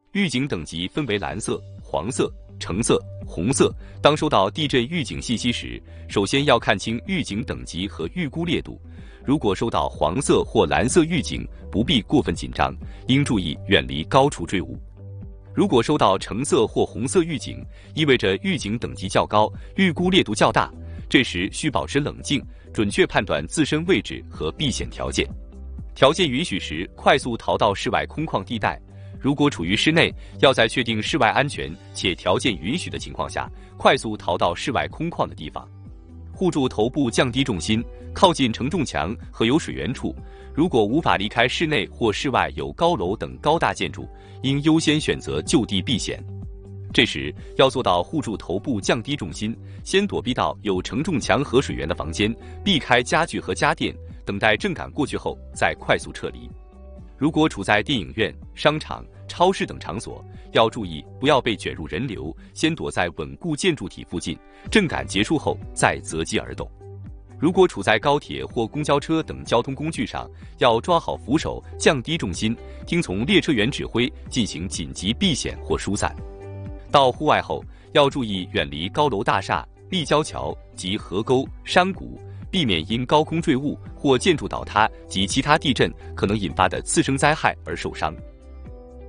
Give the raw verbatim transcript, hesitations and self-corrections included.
预警等级分为蓝色、黄色、橙色、红色。当收到地震预警信息时，首先要看清预警等级和预估烈度。如果收到黄色或蓝色预警，不必过分紧张，应注意远离高处坠物。如果收到橙色或红色预警，意味着预警等级较高，预估烈度较大，这时需保持冷静，准确判断自身位置和避险条件。条件允许时，快速逃到室外空旷地带。如果处于室内，要在确定室外安全且条件允许的情况下，快速逃到室外空旷的地方。护住头部，降低重心，靠近承重墙和有水源处。如果无法离开室内或室外有高楼等高大建筑，应优先选择就地避险。这时要做到护住头部，降低重心，先躲避到有承重墙和水源的房间，避开家具和家电，等待震感过去后再快速撤离。如果处在电影院、商场、超市等场所，要注意不要被卷入人流，先躲在稳固建筑体附近，震感结束后再择机而动。如果处在高铁或公交车等交通工具上，要抓好扶手，降低重心，听从列车员指挥进行紧急避险或疏散。到户外后，要注意远离高楼大厦、立交桥及河沟、山谷，避免因高空坠物或建筑倒塌及其他地震可能引发的次生灾害而受伤。